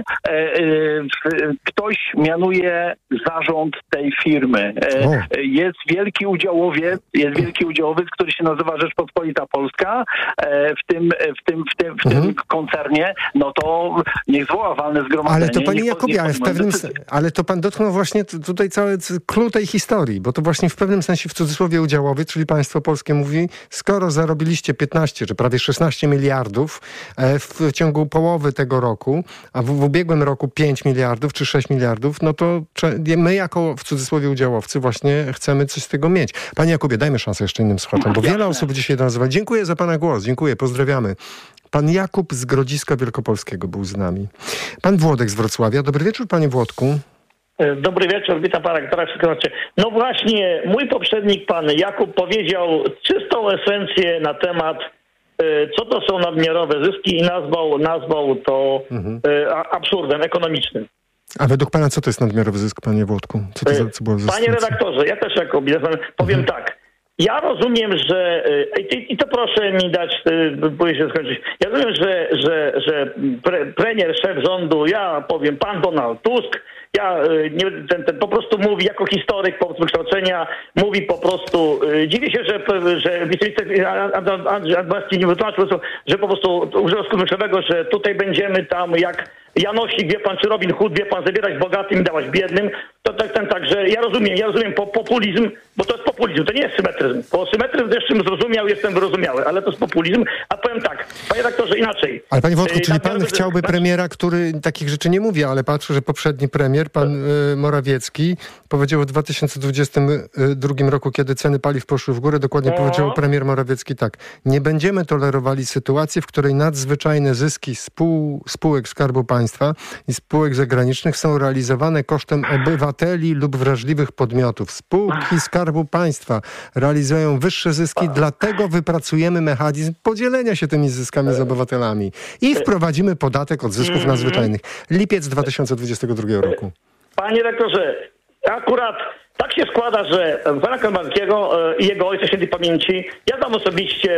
Ktoś mianuje zarząd tej firmy. Jest wielki udziałowiec, który się nazywa Rzeczpospolita Polska. W tym koncernie, no to niech zwoła walne zgromadzenie. Ale to panie Jakubie, ale to pan dotknął właśnie tutaj cały klucz tej historii, bo to właśnie w pewnym sensie w cudzysłowie udziałowiec, czyli państwo polskie mówi, skoro zarobiliście 15 czy prawie 16 miliardów w ciągu połowy tego roku, a w ubiegłym roku 5 miliardów czy 6 miliardów, no to my jako w cudzysłowie udziałowcy właśnie chcemy coś z tego mieć. Panie Jakubie, dajmy szansę jeszcze innym słuchaczom, bo wiele osób dzisiaj do nas nazywa. Dziękuję za pana głos, dziękuję, pozdrawiamy. Pan Jakub z Grodziska Wielkopolskiego był z nami. Pan Włodek z Wrocławia. Dobry wieczór, panie Włodku. Dobry wieczór, witam pana rektora. No właśnie, mój poprzednik, pan Jakub, powiedział czystą esencję na temat, co to są nadmiarowe zyski i nazwał to absurdem ekonomicznym. A według pana co to jest nadmiarowy zysk, panie Włodku? Co było panie redaktorze, ja też jako biznesmen powiem tak. Ja rozumiem, że i to proszę mi dać, boję się skończyć. Ja rozumiem, że premier, szef rządu, ja powiem pan Donald Tusk, ten po prostu mówi jako historyk po wykształcenia, mówi po prostu, dziwię się, że wiceminister Andrzej nie wytłumaczył, że po prostu użył skrótowego, że tutaj będziemy tam jak Janosik, wie pan, czy Robin Hood, wie pan, zabierać bogatym i dawać biednym. To także ja rozumiem populizm, bo to jest populizm, to nie jest symetryzm. Bo symetryzm jeszcze zrozumiał, jestem wyrozumiały, ale to jest populizm. A powiem tak, panie redaktorze, inaczej. Ale panie Włodku, czyli pan chciałby premiera, który takich rzeczy nie mówi, ale patrzę, że poprzedni premier, pan Morawiecki, powiedział w 2022 roku, kiedy ceny paliw poszły w górę, dokładnie powiedział premier Morawiecki tak. Nie będziemy tolerowali sytuacji, w której nadzwyczajne zyski spółek Skarbu Państwa i spółek zagranicznych są realizowane kosztem obywateli lub wrażliwych podmiotów. Spółki Skarbu Państwa realizują wyższe zyski, dlatego wypracujemy mechanizm podzielenia się tymi zyskami z obywatelami i wprowadzimy podatek od zysków nadzwyczajnych. Lipiec 2022 roku. Panie rektorze, akurat tak się składa, że pana Kębalskiego i jego ojca świętej pamięci, ja znam osobiście,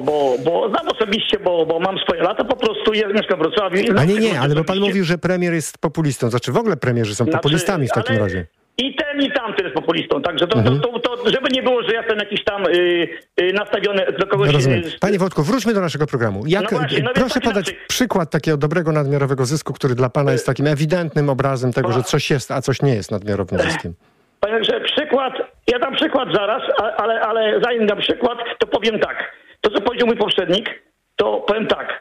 bo mam swoje lata, po prostu ja mieszkam w Wrocławiu. Ale bo pan mówił, że premier jest populistą. Znaczy w ogóle premierzy są populistami w takim razie. I ten, i tamten jest populistą. Także to żeby nie było, że ja jestem jakiś tam nastawiony do kogoś... Panie Włodku, wróćmy do naszego programu. Proszę podać przykład takiego dobrego nadmiarowego zysku, który dla pana jest takim ewidentnym obrazem tego, że coś jest, a coś nie jest nadmiarowym zyskiem. Panie, że ja dam przykład zaraz, ale zanim dam przykład, to powiem tak. To, co powiedział mój poprzednik, to powiem tak.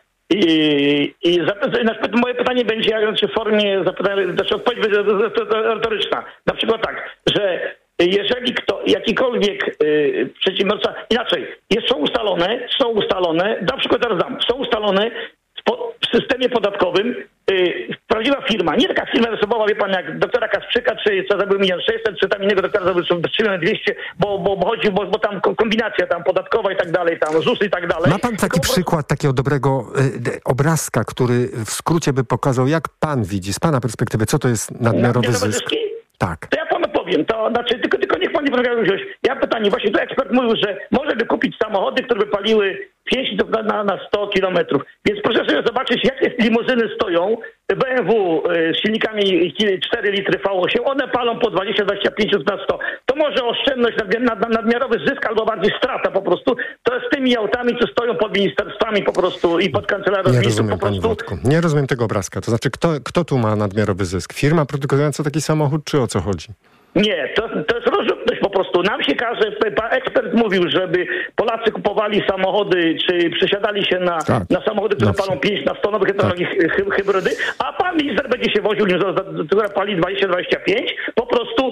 Moje pytanie będzie w formie odpowiedź retoryczna. Na przykład tak, że jeżeli jakikolwiek przedsiębiorca, inaczej, są ustalone, na przykład teraz są ustalone w systemie podatkowym, prawdziwa firma, nie taka firma wysobowa, wie pan, jak doktora Kasprzyka, czy co zabił 1 600 000, czy tam innego doktora zabił 3 200 000, bo tam kombinacja tam podatkowa i tak dalej, tam ZUS i tak dalej. Ma pan taki przykład takiego dobrego obrazka, który w skrócie by pokazał, jak pan widzi, z pana perspektywy, co to jest nadmiarowy zysk? Tak. To ja panu powiem, to znaczy, tylko niech pan nie polega wziąć. Ja pytanie, właśnie tu ekspert mówił, że może by kupić samochody, które by paliły 5 na 100 kilometrów. Więc proszę sobie zobaczyć, jakie limuzyny stoją, BMW z silnikami 4 litry V8, one palą po 20-25 na 100. To może oszczędność, nadmiarowy zysk albo bardziej strata po prostu. To jest tymi autami, co stoją pod ministerstwami po prostu i pod kancelarią. Nie rozumiem, panie Włodku. Nie rozumiem tego obrazka. To znaczy, kto tu ma nadmiarowy zysk? Firma produkująca taki samochód, czy o co chodzi? Nie, to jest rozrzutność po prostu. Nam się każe, ekspert mówił, żeby Polacy kupowali samochody, czy przesiadali się na samochody, które palą 5 na 100 nowych hybrydy, a pan minister będzie się woził, która pali 20-25, po prostu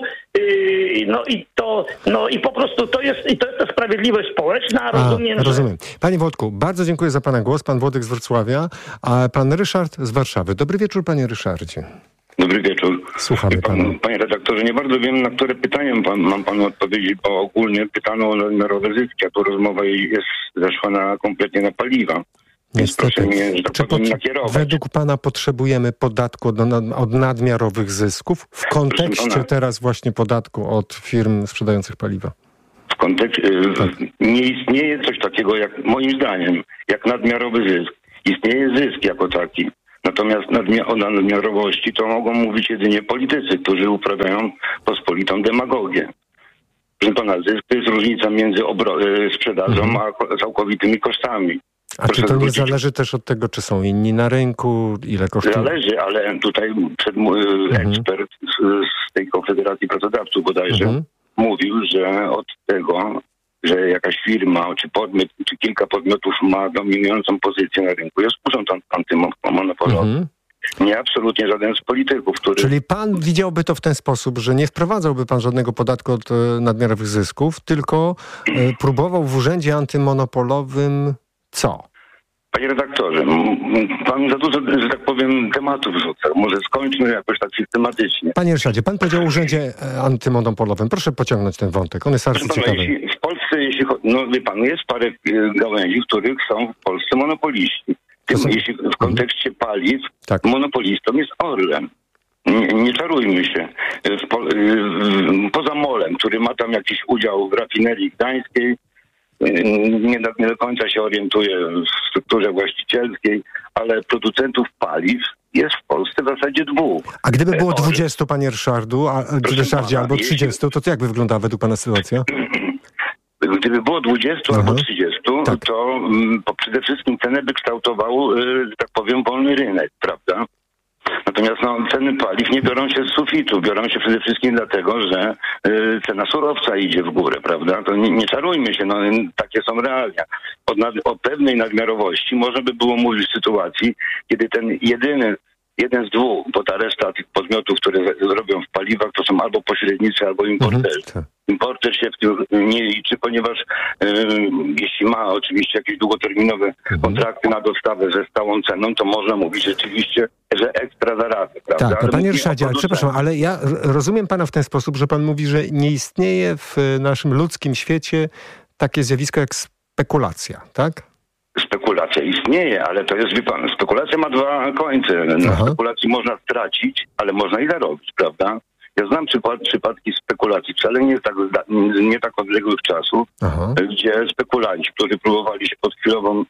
i po prostu to jest ta sprawiedliwość społeczna, rozumiem. Panie Włodku, bardzo dziękuję za pana głos. Pan Włodek z Wrocławia, a pan Ryszard z Warszawy. Dobry wieczór, panie Ryszardzie. Dobry wieczór. Słuchamy pana. Panie redaktorze, nie bardzo wiem, na które pytanie mam panu odpowiedzieć, bo ogólnie pytano o nadmiarowe zyski, a tu rozmowa zeszła kompletnie na paliwa. Niestety. Według pana potrzebujemy podatku od nadmiarowych zysków w kontekście teraz właśnie podatku od firm sprzedających paliwa? W kontekście nie istnieje coś takiego, jak moim zdaniem, jak nadmiarowy zysk. Istnieje zysk jako taki. Natomiast o nadmiarowości to mogą mówić jedynie politycy, którzy uprawiają pospolitą demagogię. Proszę pana, zysk to jest różnica między sprzedażą a całkowitymi kosztami. A czy to nie zależy też od tego, czy są inni na rynku, ile kosztuje? Zależy, ale tutaj ekspert z tej Konfederacji Pracodawców bodajże mówił, że od tego, że jakaś firma, czy podmiot, czy kilka podmiotów ma dominującą pozycję na rynku, jest urząd antymonopolowy. Nie absolutnie żaden z polityków, który... Czyli pan widziałby to w ten sposób, że nie wprowadzałby pan żadnego podatku od nadmiarowych zysków, tylko próbował w urzędzie antymonopolowym co? Panie redaktorze, pan za dużo, że tak powiem, tematów rzuca. Może skończmy jakoś tak systematycznie. Panie Ryszardzie, pan powiedział o urzędzie antymonopolowym. Proszę pociągnąć ten wątek. On jest arcyciekawy. W Polsce, wie pan, jest parę gałęzi, w których są w Polsce monopoliści. Jeśli w kontekście paliw, monopolistą jest Orlen. Nie czarujmy się. Poza MOL-em, który ma tam jakiś udział w rafinerii gdańskiej, nie do końca się orientuje w strukturze właścicielskiej, ale producentów paliw jest w Polsce w zasadzie 2. A gdyby było 20, panie Ryszardzie, albo 30, to jak by wyglądała według pana sytuacja? Gdyby było 20 albo 30, to przede wszystkim cenę by kształtował, że tak powiem, wolny rynek, prawda? Natomiast ceny paliw nie biorą się z sufitu, biorą się przede wszystkim dlatego, że cena surowca idzie w górę, prawda? To nie czarujmy się, takie są realia. O pewnej nadmiarowości można by było mówić w sytuacji, kiedy ten jeden z 2, bo ta reszta tych podmiotów, które robią w paliwach, to są albo pośrednicy, albo importerzy. Importer się w tym nie liczy, ponieważ jeśli ma oczywiście jakieś długoterminowe kontrakty na dostawę ze stałą ceną, to można mówić rzeczywiście, że ekstra zarabia, prawda? Tak, panie Ryszardzie, ale przepraszam, ale ja rozumiem pana w ten sposób, że pan mówi, że nie istnieje w naszym ludzkim świecie takie zjawisko jak spekulacja, tak? Spekulacja istnieje, ale to jest, wie pan, spekulacja ma 2 końce. Na spekulacji można stracić, ale można i zarobić, prawda? Ja znam przypadki spekulacji, wcale nie tak odległych czasów, gdzie spekulanci, którzy próbowali się pod chwilową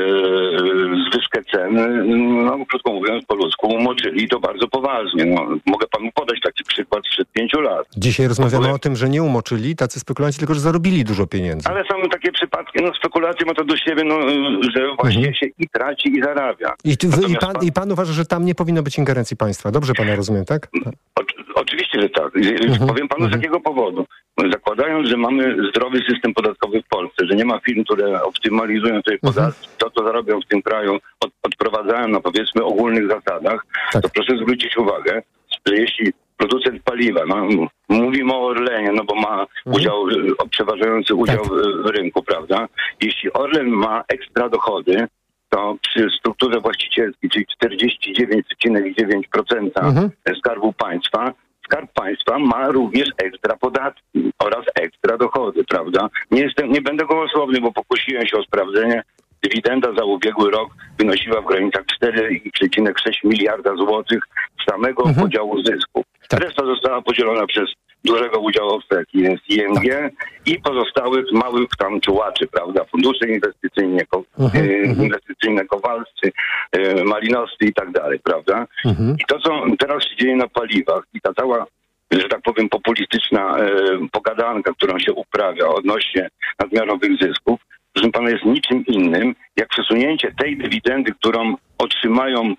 zwyżkę cen, krótko mówiąc po ludzku, umoczyli to bardzo poważnie. Mogę panu podać taki przykład sprzed 5 lat. Dzisiaj rozmawiamy o tym, że nie umoczyli tacy spekulanci, tylko że zarobili dużo pieniędzy. Ale są takie przypadki, spekulacja ma to do siebie, że właśnie się i traci, i zarabia. I pan uważa, że tam nie powinno być ingerencji państwa. Dobrze pana rozumiem, tak? Oczywiście, że tak. Powiem panu z jakiego powodu. Zakładając, że mamy zdrowy system podatkowy w Polsce, że nie ma firm, które optymalizują sobie podatki, to co zarobią w tym kraju, odprowadzają na powiedzmy ogólnych zasadach, to proszę zwrócić uwagę, że jeśli producent paliwa, mówimy o Orlenie, bo ma przeważający udział w rynku, prawda? Jeśli Orlen ma ekstra dochody, to przy strukturze właścicielskiej, czyli 49,9% Skarbu Państwa, Skarb Państwa ma również ekstra podatki oraz ekstra dochody, prawda? Nie będę gołosłowny, bo pokusiłem się o sprawdzenie. Dywidenda za ubiegły rok wynosiła w granicach 4,6 miliarda złotych samego podziału zysku. Reszta została podzielona przez dużego udziałowca, jaki jest ING i pozostałych małych tam czułaczy, prawda? Fundusze inwestycyjne, Kowalscy, Malinowscy i tak dalej, prawda? I to, co teraz się dzieje na paliwach i ta cała, że tak powiem, populistyczna pogadanka, którą się uprawia odnośnie nadmiarowych zysków, proszę pana, jest niczym innym, jak przesunięcie tej dywidendy, którą otrzymają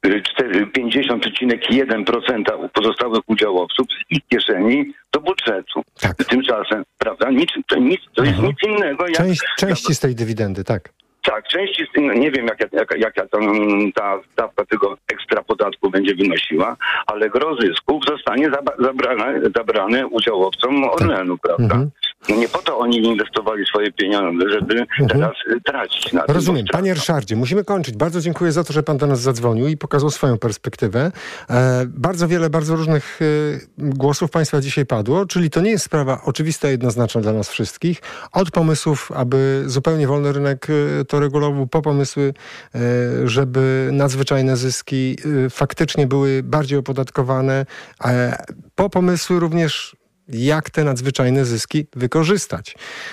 50,1% pozostałych udziałowców z ich kieszeni do budżetu. Tak. Tymczasem, prawda, to jest nic innego. Jak części z tej dywidendy, tak. Tak, części z tym, nie wiem jaka ta stawka tego ekstra podatku będzie wynosiła, ale gro zysków zostanie zabrane udziałowcom Orlenu, prawda? No nie po to oni inwestowali swoje pieniądze, żeby teraz tracić na tym. Rozumiem. Panie Ryszardzie, musimy kończyć. Bardzo dziękuję za to, że pan do nas zadzwonił i pokazał swoją perspektywę. Bardzo wiele, bardzo różnych głosów państwa dzisiaj padło, czyli to nie jest sprawa oczywista, jednoznaczna dla nas wszystkich. Od pomysłów, aby zupełnie wolny rynek to regulował, po pomysły, żeby nadzwyczajne zyski faktycznie były bardziej opodatkowane, po pomysły również, jak te nadzwyczajne zyski wykorzystać.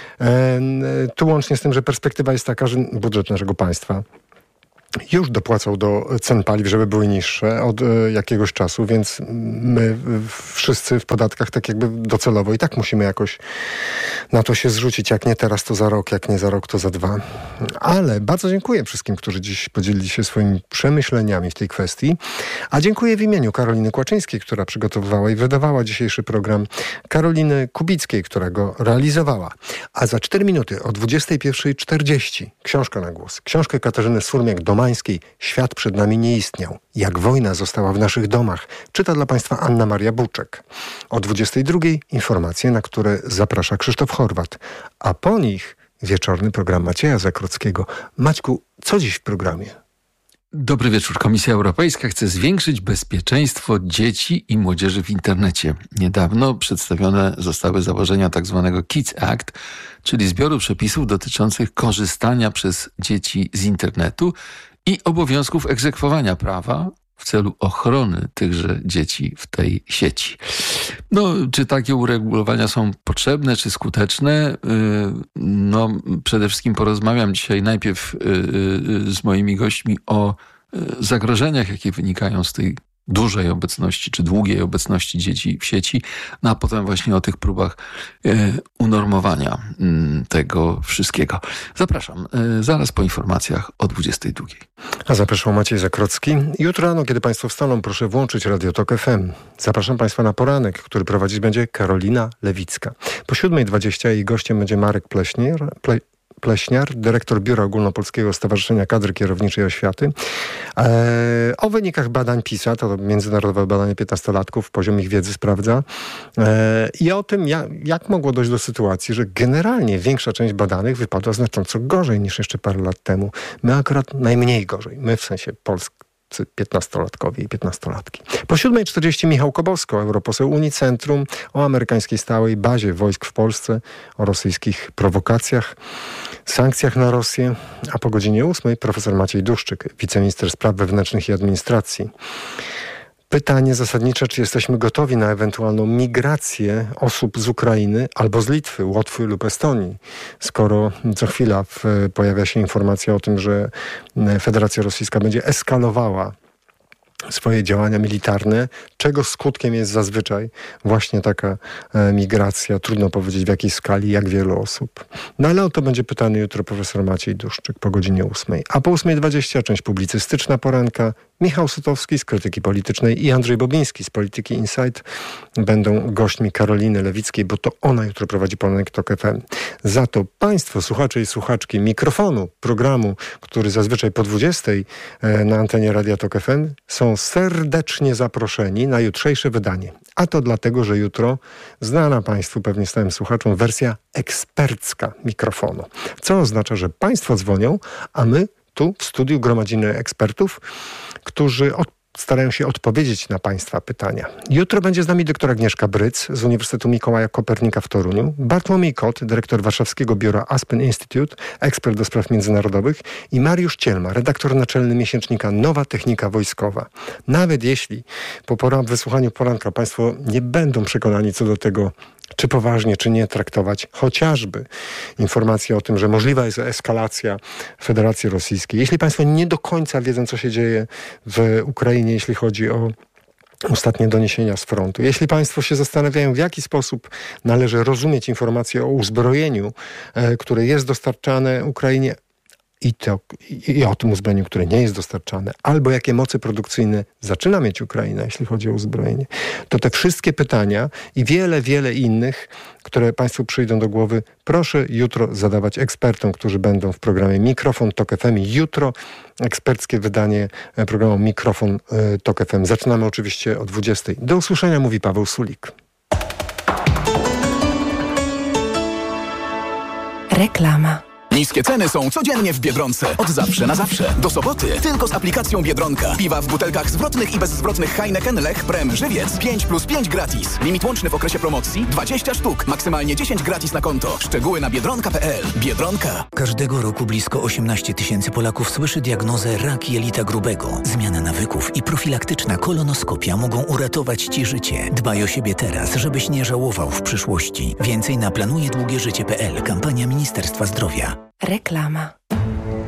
Tu łącznie z tym, że perspektywa jest taka, że budżet naszego państwa już dopłacał do cen paliw, żeby były niższe od jakiegoś czasu, więc my wszyscy w podatkach tak jakby docelowo i tak musimy jakoś na to się zrzucić. Jak nie teraz, to za rok, jak nie za rok, to za 2. Ale bardzo dziękuję wszystkim, którzy dziś podzielili się swoimi przemyśleniami w tej kwestii. A dziękuję w imieniu Karoliny Kłaczyńskiej, która przygotowywała i wydawała dzisiejszy program, Karoliny Kubickiej, która go realizowała. A za 4 minuty o 21:40 książka na głos. Książkę Katarzyny Surmiak-Domańskiej „Świat przed nami nie istniał. Jak wojna została w naszych domach”. Czyta dla państwa Anna Maria Buczek. O 22:00 informacje, na które zaprasza Krzysztof Horwat. A po nich wieczorny program Macieja Zakrockiego. Maćku, co dziś w programie? Dobry wieczór. Komisja Europejska chce zwiększyć bezpieczeństwo dzieci i młodzieży w internecie. Niedawno przedstawione zostały założenia tzw. Kids Act, czyli zbioru przepisów dotyczących korzystania przez dzieci z internetu i obowiązków egzekwowania prawa w celu ochrony tychże dzieci w tej sieci. No, czy takie uregulowania są potrzebne, czy skuteczne? No, przede wszystkim porozmawiam dzisiaj najpierw z moimi gośćmi o zagrożeniach, jakie wynikają z tej dużej obecności, czy długiej obecności dzieci w sieci, no a potem właśnie o tych próbach unormowania tego wszystkiego. Zapraszam zaraz po informacjach o 22:00. A zapraszał Maciej Zakrocki. Jutro rano, kiedy państwo wstaną, proszę włączyć Radio Tok FM. Zapraszam państwa na poranek, który prowadzić będzie Karolina Lewicka. Po 7:20 jej gościem będzie Marek Pleśniar, dyrektor Biura Ogólnopolskiego Stowarzyszenia Kadry Kierowniczej Oświaty. O wynikach badań PISA, to międzynarodowe badanie 15-latków, poziom ich wiedzy sprawdza. I o tym, jak mogło dojść do sytuacji, że generalnie większa część badanych wypadła znacząco gorzej niż jeszcze parę lat temu. My akurat najmniej gorzej. My w sensie polscy 15-latkowie i 15-latki. Po 7:40 Michał Kobowsko, europoseł Unicentrum, o amerykańskiej stałej bazie wojsk w Polsce, o rosyjskich prowokacjach, sankcjach na Rosję, a po godzinie 8:00 profesor Maciej Duszczyk, wiceminister spraw wewnętrznych i administracji. Pytanie zasadnicze, czy jesteśmy gotowi na ewentualną migrację osób z Ukrainy albo z Litwy, Łotwy lub Estonii, skoro co chwila pojawia się informacja o tym, że Federacja Rosyjska będzie eskalowała swoje działania militarne, czego skutkiem jest zazwyczaj właśnie taka migracja. Trudno powiedzieć w jakiej skali, jak wielu osób. No ale o to będzie pytany jutro profesor Maciej Duszczyk po godzinie 8:00. A po 8:20 część publicystyczna poranka. Michał Sutowski z Krytyki Politycznej i Andrzej Bobiński z Polityki Insight będą gośćmi Karoliny Lewickiej, bo to ona jutro prowadzi poranek Tok FM. Za to państwo, słuchacze i słuchaczki mikrofonu, programu, który zazwyczaj po 20:00 na antenie Radia Tok FM, są serdecznie zaproszeni na jutrzejsze wydanie. A to dlatego, że jutro znana państwu, pewnie stałym słuchaczom, wersja ekspercka mikrofonu. Co oznacza, że państwo dzwonią, a my tu w studiu gromadzimy ekspertów, którzy starają się odpowiedzieć na Państwa pytania. Jutro będzie z nami doktor Agnieszka Bryc z Uniwersytetu Mikołaja Kopernika w Toruniu, Bartłomiej Kot, dyrektor warszawskiego biura Aspen Institute, ekspert do spraw międzynarodowych i Mariusz Cielma, redaktor naczelny miesięcznika Nowa Technika Wojskowa. Nawet jeśli po wysłuchaniu poranka Państwo nie będą przekonani co do tego, czy poważnie, czy nie traktować chociażby informacji o tym, że możliwa jest eskalacja Federacji Rosyjskiej. Jeśli Państwo nie do końca wiedzą, co się dzieje w Ukrainie, jeśli chodzi o ostatnie doniesienia z frontu. Jeśli Państwo się zastanawiają, w jaki sposób należy rozumieć informacje o uzbrojeniu, które jest dostarczane Ukrainie, i o tym uzbrojeniu, które nie jest dostarczane, albo jakie moce produkcyjne zaczyna mieć Ukraina, jeśli chodzi o uzbrojenie, to te wszystkie pytania i wiele, wiele innych, które Państwu przyjdą do głowy, proszę jutro zadawać ekspertom, którzy będą w programie Mikrofon Tok FM. Jutro eksperckie wydanie programu Mikrofon Tok FM. Zaczynamy oczywiście o 20. Do usłyszenia, mówi Paweł Sulik. Reklama. Niskie ceny są codziennie w Biedronce. Od zawsze na zawsze. Do soboty tylko z aplikacją Biedronka. Piwa w butelkach zwrotnych i bezzwrotnych Heineken, Lech, Prem, Żywiec. 5+5 gratis. Limit łączny w okresie promocji 20 sztuk. Maksymalnie 10 gratis na konto. Szczegóły na biedronka.pl. Biedronka. Każdego roku blisko 18 000 Polaków słyszy diagnozę rak jelita grubego. Zmiana nawyków i profilaktyczna kolonoskopia mogą uratować Ci życie. Dbaj o siebie teraz, żebyś nie żałował w przyszłości. Więcej na planujedługieżycie.pl. Kampania Ministerstwa Zdrowia. Reklama.